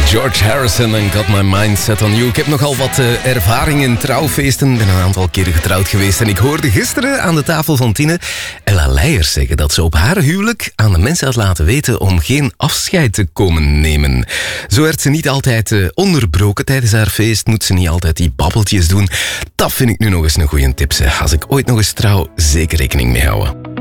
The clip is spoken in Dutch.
George Harrison en Got My Mind Set On You. Ik heb nogal wat ervaring in trouwfeesten. Ik ben een aantal keren getrouwd geweest. En ik hoorde gisteren aan de tafel van Tine Ella Leijers zeggen dat ze op haar huwelijk aan de mensen had laten weten om geen afscheid te komen nemen. Zo werd ze niet altijd onderbroken tijdens haar feest. Moet ze niet altijd die babbeltjes doen. Dat vind ik nu nog eens een goeie tip. Als ik ooit nog eens trouw, zeker rekening mee houden.